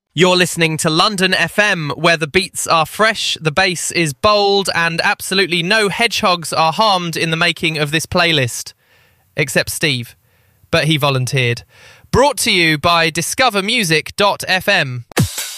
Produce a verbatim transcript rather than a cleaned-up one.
You're listening to London F M, where the beats are fresh, the bass is bold, and absolutely no hedgehogs are harmed in the making of this playlist. Except Steve. But he volunteered. Brought to you by discover music dot f m.